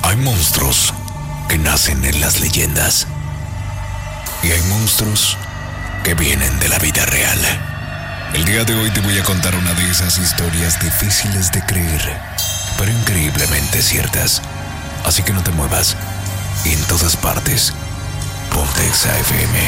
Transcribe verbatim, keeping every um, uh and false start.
Hay monstruos que nacen en las leyendas y hay monstruos que vienen de la vida real. El día de hoy te voy a contar una de esas historias difíciles de creer, pero increíblemente ciertas. Así que no te muevas y en todas partes, ponte Exa F M.